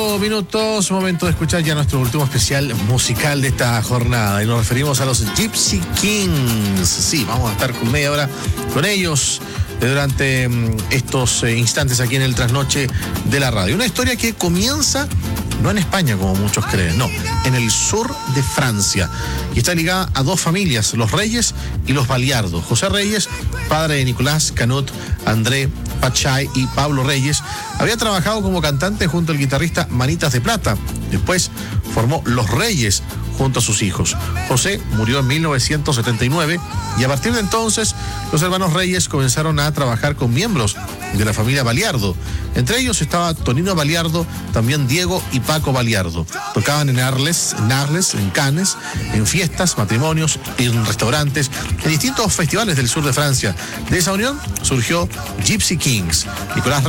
8 minutos, momento de escuchar ya nuestro último especial musical de esta jornada. Y nos referimos a los Gypsy Kings. Sí, vamos a estar con media hora con ellos durante estos instantes aquí en el Trasnoche de la Radio. Una historia que comienza no en España, como muchos creen, no, en el sur de Francia. Y está ligada a dos familias, los Reyes y los Baliardo. José Reyes, padre de Nicolás, Canut, André, Pachay y Pablo Reyes, había trabajado como cantante junto al guitarrista Manitas de Plata. Después formó Los Reyes junto a sus hijos. José murió en 1979 y a partir de entonces los hermanos Reyes comenzaron a trabajar con miembros de la familia Baliardo. Entre ellos estaba Tonino Baliardo, también Diego y Paco Baliardo. Tocaban en Arles, en Cannes, en fiestas, matrimonios, en restaurantes, en distintos festivales del sur de Francia. De esa unión surgió Gypsy Kings. Nicolás